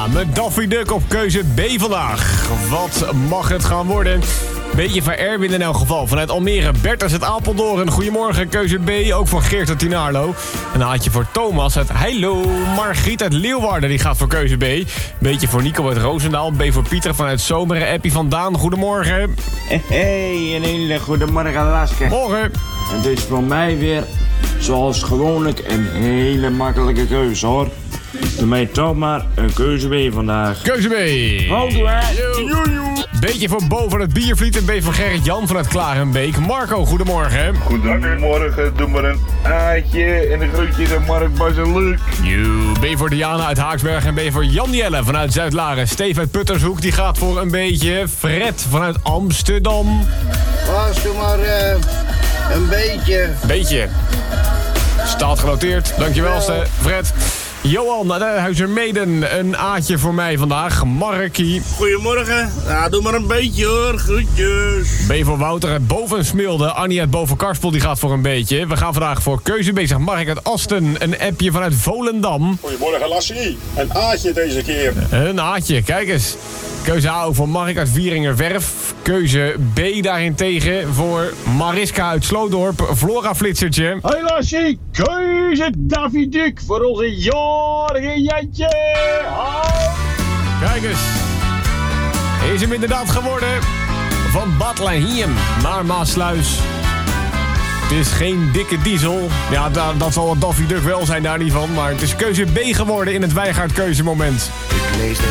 met Daffy Duck op keuze B vandaag. Wat mag het gaan worden? Beetje van Erwin in elk geval. Vanuit Almere, Bertus uit Apeldoorn. Goedemorgen, keuze B. Ook van Geert uit Tienaarlo. Een haatje voor Thomas uit Heilo. Margriet uit Leeuwarden, die gaat voor keuze B. Beetje voor Nico uit Roosendaal. B voor Pieter vanuit Zomeren. Appie van Daan, goedemorgen. Hey, een hele goedemorgen, Laske. Morgen. Het is voor mij weer, zoals gewoonlijk, een hele makkelijke keuze, hoor. Doe mij toch maar een keuze B vandaag. Keuze B. Houdoe, hè. Beetje voor Bo van het Biervliet en B voor Gerrit-Jan vanuit Klarenbeek. Marco, goedemorgen. Goedemorgen, doe maar een A'tje en een groetje aan Mark, Bas en Luc. B voor Diana uit Haaksberg en B voor Jan Jelle vanuit Zuid-Laren. Steve uit Puttershoek, die gaat voor een beetje. Fred vanuit Amsterdam. Was doe maar een beetje. Beetje. Staat genoteerd. Dankjewel, Fred. Johan uit Huizermeden, een A'tje voor mij vandaag. Markie. Goedemorgen. Ja, doe maar een beetje hoor. Groetjes. B voor Wouter uit Bovensmilde. Annie uit Bovenkarspel, die gaat voor een beetje. We gaan vandaag voor keuze B. Zegt Mark uit Asten. Een appje vanuit Volendam. Goedemorgen, Lassie. Een A'tje deze keer. Een A'tje, kijk eens. Keuze A ook voor Mark uit Wieringerwerf. Keuze B daarentegen voor Mariska uit Sloodorp. Flora Flitsertje. Hey Lassie, keuze Daffy Duck voor onze jarige Jantje. Kijk eens. Is hem inderdaad geworden. Van Bad Lahinjem naar Maasluis. Het is geen dikke diesel. Ja, dat zal wat Daffy Duck wel zijn, daar niet van. Maar het is keuze B geworden in het Wijngaard keuzemoment. Ik lees